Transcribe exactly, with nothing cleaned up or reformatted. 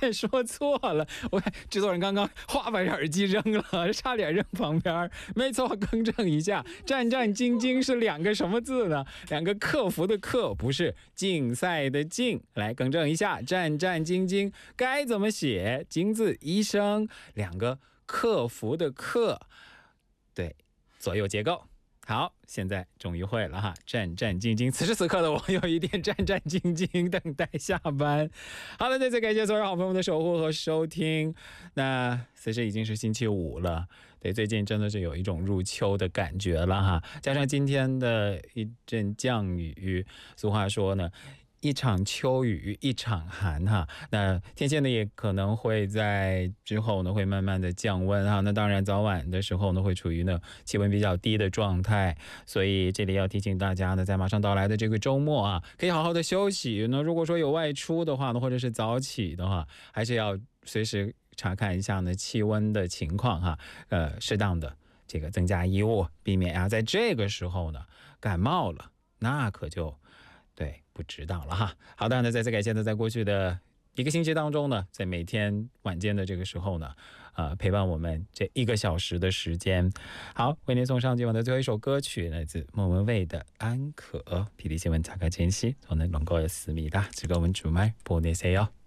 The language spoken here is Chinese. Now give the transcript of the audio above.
点说错了，我看制作人刚刚哗把耳机扔了，差点扔旁边。没错，更正一下，战战兢兢是两个什么字呢？两个克服的克，不是竞赛的竞。来更正一下，战战兢兢该怎么写？金字一声，两个克服的克，对，左右结构。好，现在终于会了哈，战战兢兢。此时此刻的我有一点战战兢兢，等待下班。好了，再次感谢所有好朋友的守护和收听。那此时已经是星期五了，对，最近真的是有一种入秋的感觉了哈。加上今天的一阵降雨，俗话说呢，一场秋雨一场寒哈，那天气呢也可能会在之后呢会慢慢的降温哈，那当然早晚的时候呢会处于呢气温比较低的状态，所以这里要提醒大家呢，在马上到来的这个周末啊，可以好好的休息。那如果说有外出的话呢，或者是早起的话，还是要随时查看一下呢气温的情况哈，呃，适当的这个增加衣物，避免啊在这个时候呢感冒了，那可就对，不知道了哈。好的，那再次感谢呢，在过去的一个星期当中呢，在每天晚间的这个时候呢，呃，陪伴我们这一个小时的时间。好，为您送上今晚的最后一首歌曲，来自莫文蔚的《安可》。霹雳新闻查看前夕，저는 런거였습니다。즐거운 주말 보내세요。